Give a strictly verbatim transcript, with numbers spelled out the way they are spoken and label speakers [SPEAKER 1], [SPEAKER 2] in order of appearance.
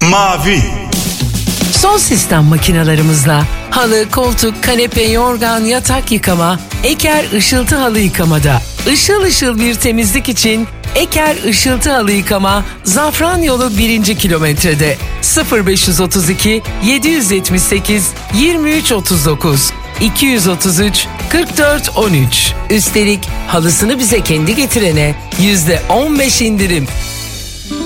[SPEAKER 1] Mavi.
[SPEAKER 2] Son sistem makinalarımızla halı, koltuk, kanepe, yorgan, yatak yıkama, Eker Işıltı Halı Yıkamada. Işıl ışıl bir temizlik için Eker Işıltı Halı Yıkama, Zafran Yolu birinci kilometrede. sıfır beş otuz iki yedi yetmiş sekiz yirmi üç otuz dokuz iki otuz üç kırk dört on üç. Üstelik halısını bize kendi getirene yüzde on beş indirim.